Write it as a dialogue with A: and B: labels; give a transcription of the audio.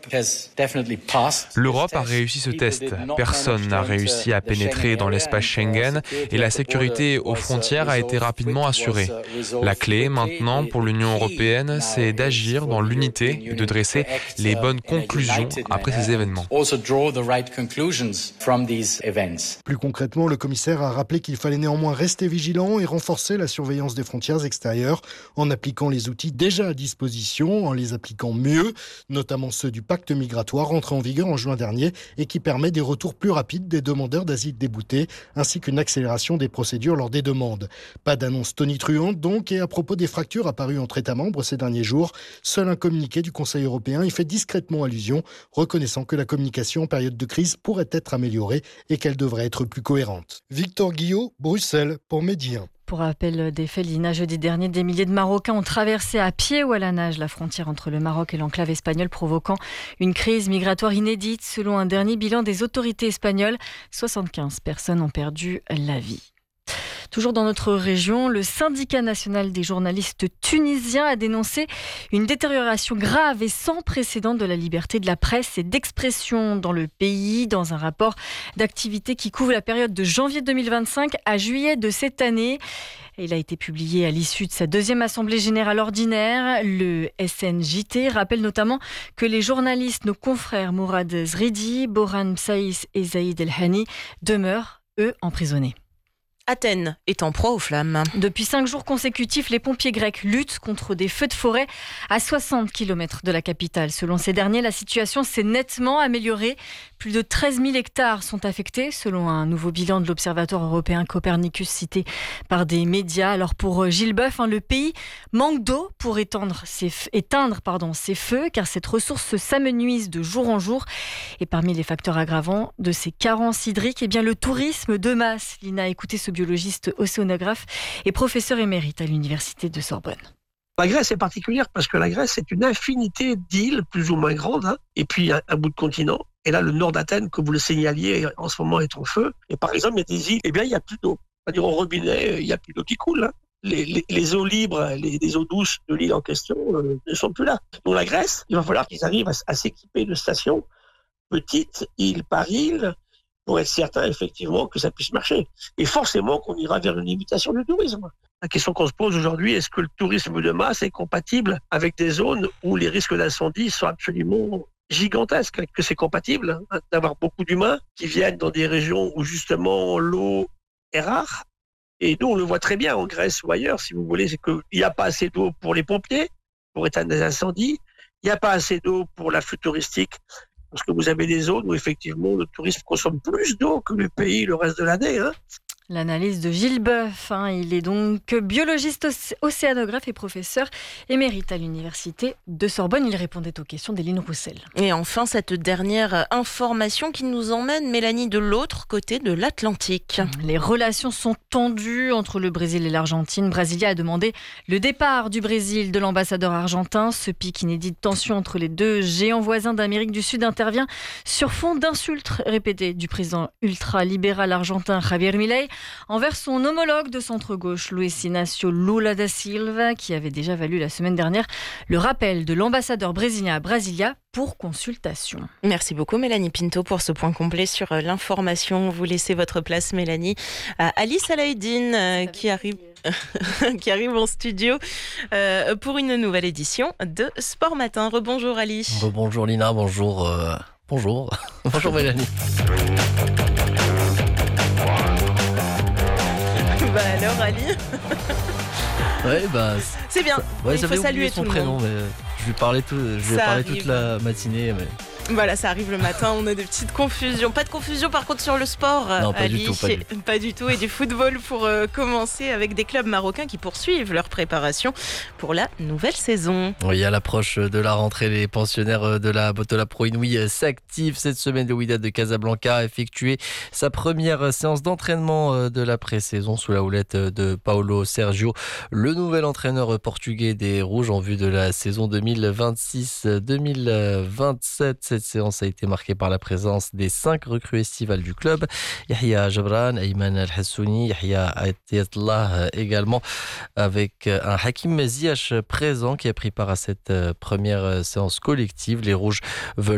A: L'Europe a réussi ce test. Personne n'a réussi à pénétrer dans l'espace Schengen et la sécurité aux frontières a été rapidement assurée. La clé maintenant pour l'Union européenne, c'est d'agir dans l'unité et de dresser les bonnes conclusions après ces événements.
B: Plus concrètement, le commissaire a rappelé qu'il fallait néanmoins rester vigilant et renforcer la surveillance des frontières extérieures en appliquant les outils déjà à disposition, en les appliquant mieux, notamment ceux du pacte migratoire entré en vigueur en juin dernier et qui permet des retours plus rapides des demandeurs d'asile déboutés ainsi qu'une accélération des procédures lors des demandes. Pas d'annonce tonitruante donc, et à propos des fractures apparues entre États membres ces derniers jours, seul un communiqué du Conseil européen y fait discrètement allusion, reconnaissant que la communication en période de crise pourrait être améliorée et qu'elle devrait être plus cohérente. Victor Guillot, Bruxelles, pour Midi 1.
C: Pour rappel des faits, Lina, jeudi dernier, des milliers de Marocains ont traversé à pied ou à la nage la frontière entre le Maroc et l'enclave espagnole, provoquant une crise migratoire inédite. Selon un dernier bilan des autorités espagnoles, 75 personnes ont perdu la vie. Toujours dans notre région, le syndicat national des journalistes tunisiens a dénoncé une détérioration grave et sans précédent de la liberté de la presse et d'expression dans le pays, dans un rapport d'activité qui couvre la période de janvier 2025 à juillet de cette année. Il a été publié à l'issue de sa deuxième assemblée générale ordinaire. Le SNJT rappelle notamment que les journalistes, nos confrères Mourad Zridi, Boran Saïs et Zaïd El Hani demeurent, eux, emprisonnés.
D: Athènes est en proie aux flammes.
C: Depuis 5 jours consécutifs, les pompiers grecs luttent contre des feux de forêt à 60 km de la capitale. Selon ces derniers, la situation s'est nettement améliorée. Plus de 13 000 hectares sont affectés, selon un nouveau bilan de l'Observatoire européen Copernicus cité par des médias. Alors pour Gilles Boeuf, le pays manque d'eau pour éteindre ces feux, car cette ressource s'amenuise de jour en jour. Et parmi les facteurs aggravants de ces carences hydriques, le tourisme de masse. Lina, écoutez ce biologiste océanographe et professeur émérite à l'université de Sorbonne.
E: La Grèce est particulière parce que la Grèce c'est une infinité d'îles plus ou moins grandes, et puis un bout de continent. Et là, le nord d'Athènes, que vous le signaliez, en ce moment est en feu. Et par exemple, il y a des îles, il n'y a plus d'eau. C'est-à-dire au robinet, il n'y a plus d'eau qui coule. Les eaux libres, les eaux douces de l'île en question ne sont plus là. Donc la Grèce, il va falloir qu'ils arrivent à s'équiper de stations petites, île par île, pour être certain, effectivement, que ça puisse marcher. Et forcément qu'on ira vers une limitation du tourisme. La question qu'on se pose aujourd'hui, est-ce que le tourisme de masse est compatible avec des zones où les risques d'incendie sont absolument gigantesques? Que c'est compatible d'avoir beaucoup d'humains qui viennent dans des régions où justement l'eau est rare. Et nous, on le voit très bien en Grèce ou ailleurs, si vous voulez, c'est qu'il n'y a pas assez d'eau pour les pompiers, pour éteindre des incendies. Il n'y a pas assez d'eau pour l'afflux touristique. Parce que vous avez des zones où effectivement le tourisme consomme plus d'eau que le pays le reste de l'année.
C: L'analyse de Gilles Boeuf. Il est donc biologiste, océanographe et professeur émérite à l'université de Sorbonne. Il répondait aux questions d'Éline Roussel.
D: Et enfin, cette dernière information qui nous emmène, Mélanie, de l'autre côté de l'Atlantique.
C: Les relations sont tendues entre le Brésil et l'Argentine. Brasilia a demandé le départ du Brésil de l'ambassadeur argentin. Ce pic inédit de tension entre les deux géants voisins d'Amérique du Sud intervient sur fond d'insultes répétées du président ultra-libéral argentin Javier Milei envers son homologue de centre-gauche, Luis Inácio Lula da Silva, qui avait déjà valu la semaine dernière le rappel de l'ambassadeur brésilien à Brasilia pour consultation.
D: Merci beaucoup Mélanie Pinto pour ce point complet sur l'information. Vous laissez votre place, Mélanie, à Alice Alaïdine qui arrive en studio pour une nouvelle édition de Sport Matin. Rebonjour Alice.
F: Rebonjour Lina, bonjour. Bonjour Mélanie.
D: Alors Ali c'est bien, il faut saluer tout le
F: prénom,
D: monde.
F: Mais je vais parler toute la matinée. Mais...
D: Voilà, ça arrive le matin, on a des petites confusions. Pas de confusion par contre sur le sport,
F: non, pas
D: Ali.
F: Pas du tout.
D: Et du football pour commencer avec des clubs marocains qui poursuivent leur préparation pour la nouvelle saison.
F: Oui, à l'approche de la rentrée, les pensionnaires de la Pro Inouï s'activent cette semaine. Le Wydad de Casablanca a effectué sa première séance d'entraînement de la pré-saison sous la houlette de Paulo Sergio, le nouvel entraîneur portugais des Rouges en vue de la saison 2026-2027. Cette séance a été marquée par la présence des 5 recrues estivales du club. Yahya Jabran, Ayman Al-Hassouni, Yahya Atiyatullah également, avec un Hakim Ziyech présent qui a pris part à cette première séance collective. Les Rouges veulent